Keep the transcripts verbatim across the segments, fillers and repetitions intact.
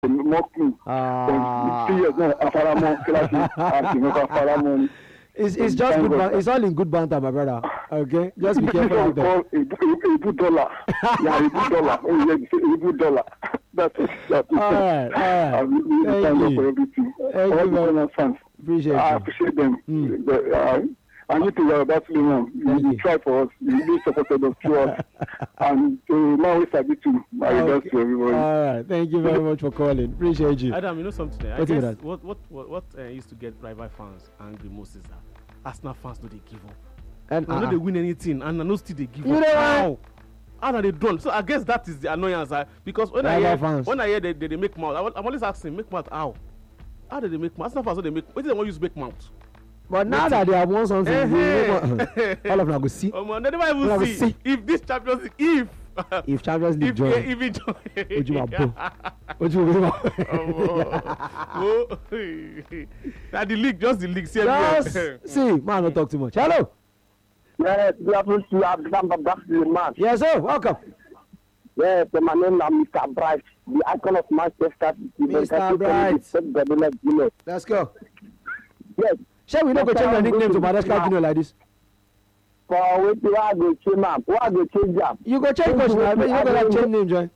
mock me. Ah. Three years now, Afaramon, Classic, Afaramon. It's, it's just good ban- it's all in good banter, my brother. Okay? Just be careful out there. A good dollar. Yeah, a good dollar. Oh, yeah, a good dollar. That's it. That's it. All right, all right. Thank Thank you. you for everything. Thank All you very the much. fans. Appreciate I you. appreciate them. Mm. The, uh, I need to uh, that's Suleiman. You, Thank you you. try for us. You really supported us through us. And uh, now we sabi too. My regards to everybody. All right. Thank you very much for calling. Appreciate you. Adam, you know something? I What is guess that? what what what, what uh, used to get rival fans angry most is that Arsenal fans know they give up. And I know uh, they win anything, and I know still they give You up. know what? How? How are they done? So I guess that is the annoyance. I, because when I Rival hear fans. when I hear they, they, they make mouth, I, I'm always asking, make mouth how? How do they make mouth? Arsenal fans know they make. What do they want to use make mouth? but now that they have won something, Eh, we- eh. all of them go see. Um, they never Well, I even will see, see. if this Champions League, if If Champions League if join, if it join. Ojú ma bò. Ojú ma bò. Oh, now the league, just the league. See Just see, man, don't talk too much. Hello. Yes, good afternoon to Abdullah back to the match. Yes, sir. Welcome. Yes, my name is Mister Bright, the icon of Manchester. Mister Bright. Let's go. Yes, Shall we not go change the nickname to Madagascar Junior like this? for wetin I go change am, who I go change am. You go change coach now. You not gonna change name, join.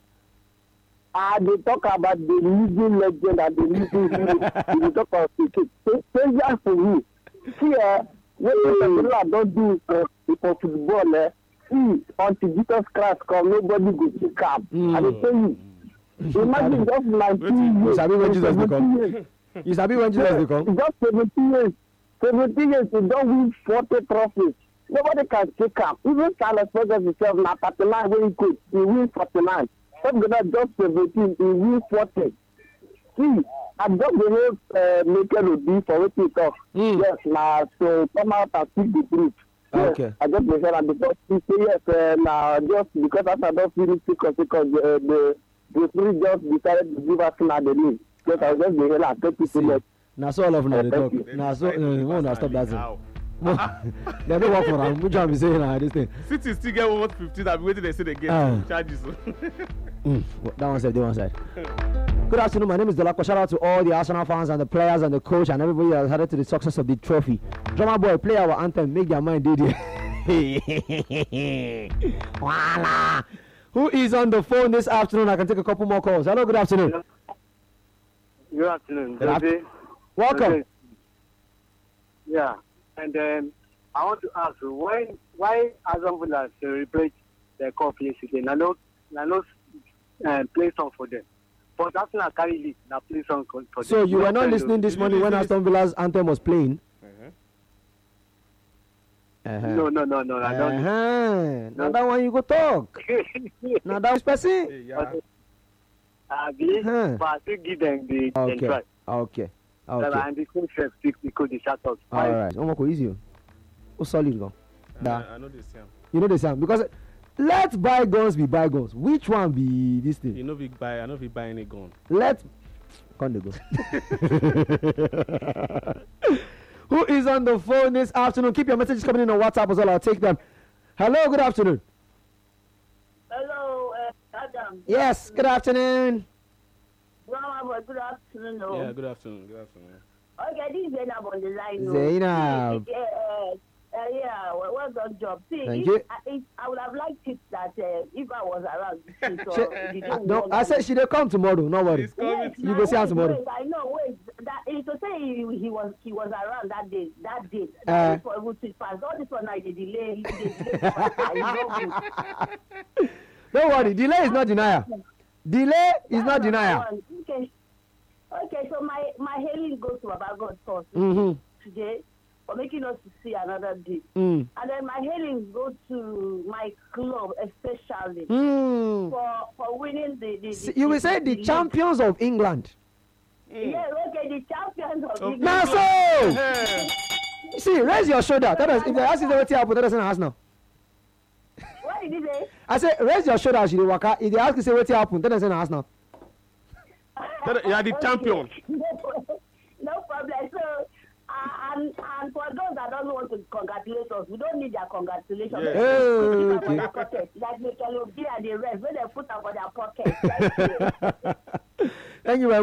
I dey talk about the living legend and the living hero. We dey talk about cricket. Change am for me. See, eh, wetin Pepela don do for for football, eh, see, until Jesus Christ come, nobody go pick am. I dey tell you. Imagine just nineteen You years. sabi when Jesus dey seventeen come? years. You sabi when Jesus dey come? Just seventeen years. seventeen years, he don win forty trophies. Nobody can take am. Even Carlos Ferguson himself, na thirty-nine wey he coach, he win forty-nine. Some guy just seventeen, he win forty. See, I just dey hear uh, Mikel Obi for wetin he talk. Mm. Yes, na to come out and speak the truth. Yes, Okay. I just dey hear am because he say yes, uh, na just because after I don finish two consecutive, uh, the the referee just decided to give Arsenal the lead. Because I just dey hear am thank you so See, much. na so all of una dey talk. Thank Na so no, no, no, no, stop that thing. How? They don't work for am. Which one be saying na this thing? City still get one fifteen. I've been waiting. They say they get Ah. charges. Mm, that one side, that one side. Good afternoon. My name is Dolapo. Shout out to all the Arsenal fans and the players and the coach and everybody that has added to the success of the trophy. Drummer boy, play our anthem. Make their mind did Voila. Who is on the phone this afternoon? I can take a couple more calls. Hello. Good afternoon. Good afternoon. Good Jose. Welcome. Jose. Yeah, and then I want to ask you, why why Aston Villa celebrate their cup yesterday? I know, I know, uh, play song for them, but Arsenal carry lead. Now play song for for So them. you were not Tell listening this Did you morning when listen? Aston Villa's anthem was playing? Uh-huh. Uh-huh. No, no, no, no. I don't. Uh-huh. Now No. that one you go talk. Now that was person. Hey, yeah. Abi, Huh. but I still give them the the Okay. try. Okay. Okay. Okay. And the coach said, speak because the shout out. All right. Omo ko easy o. O solid go. Da. I, I know this. Yeah. You know the sound because let bygones be bygones. Which one be this You thing? know, we buy. I know we buy any gun. Let come dey go. Who is on the phone this afternoon? Keep your messages coming in on WhatsApp as well. I'll take them. Hello. Good afternoon. Hello, uh, Adam. Yes. Good afternoon. Well, good afternoon. Oh. Yeah. Good afternoon. Good afternoon. Okay, this is Zainab on the line. oh. Zainab. Yeah, uh, uh, yeah, well, well done job. See, Thank if, you. I, if, I would have liked it that uh, if I was around. See, so She, it didn't no, work. I said she dey come tomorrow. No worry. It's coming. Yes, You now, go see her wait, tomorrow. Wait, I know. Wait, that is to say he, he was he was around that day. That day. Uh, That for able to pass. All this one, I did delay. He did delay. I know. Don't worry. Delay is not denial. Delay is not denial. Okay. Okay, so my my hailing goes to Baba God first Mm-hmm. today for making us to see another day. Mm. And then my hailings go to my club especially Mm. for for winning the, the, See, the you will say the league. champions of England. Yeah, okay, the champions of Of England. Now so. Hey. See, raise your shoulder. Tell us if they ask you what happen. Tell us in house now. What did you say? I say raise your shoulder as you dey waka. If they ask you say what happen, tell us in house now. You are the champion. No problem. So, uh, and, and for those that don't want to congratulate us, we don't need their congratulations. Yeah. They put Okay. it on their pocket. Like Mikel Obi and the rest, when they put them on their pocket. Right here. Thank you very much.